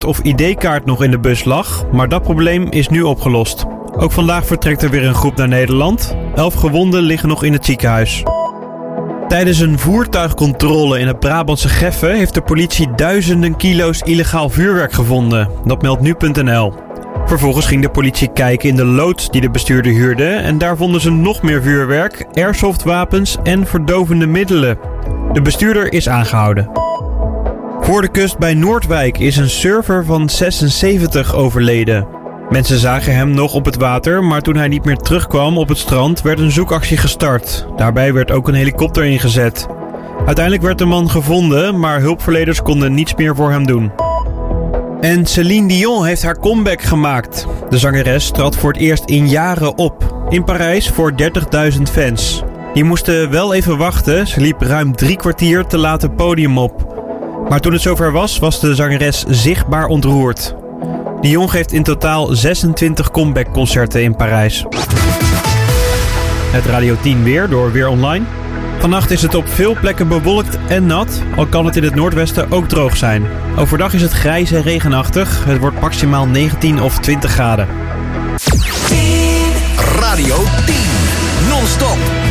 of ID-kaart nog in de bus lag, maar dat probleem is nu opgelost. Ook vandaag vertrekt er weer een groep naar Nederland. 11 gewonden liggen nog in het ziekenhuis. Tijdens een voertuigcontrole in het Brabantse Geffen heeft de politie duizenden kilo's illegaal vuurwerk gevonden. Dat meldt nu.nl. Vervolgens ging de politie kijken in de loods die de bestuurder huurde en daar vonden ze nog meer vuurwerk, airsoftwapens en verdovende middelen. De bestuurder is aangehouden. Voor de kust bij Noordwijk is een surfer van 76 overleden. Mensen zagen hem nog op het water, maar toen hij niet meer terugkwam op het strand werd een zoekactie gestart. Daarbij werd ook een helikopter ingezet. Uiteindelijk werd de man gevonden, maar hulpverleners konden niets meer voor hem doen. En Céline Dion heeft haar comeback gemaakt. De zangeres trad voor het eerst in jaren op. In Parijs voor 30.000 fans. Die moesten wel even wachten, ze liep ruim 3 kwartier te laat het podium op. Maar toen het zover was de zangeres zichtbaar ontroerd. Dion geeft in totaal 26 comeback-concerten in Parijs. Het Radio 10 weer door Weer Online. Vannacht is het op veel plekken bewolkt en nat, al kan het in het noordwesten ook droog zijn. Overdag is het grijs en regenachtig. Het wordt maximaal 19 of 20 graden. Radio 10 non-stop.